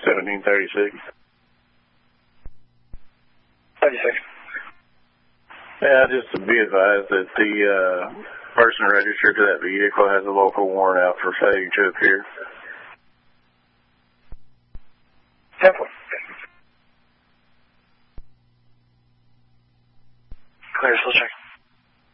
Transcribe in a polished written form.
1736. 36. Yeah, just to be advised that the person registered to that vehicle has a local warrant out for failing to appear. 10-4. Clear, still check.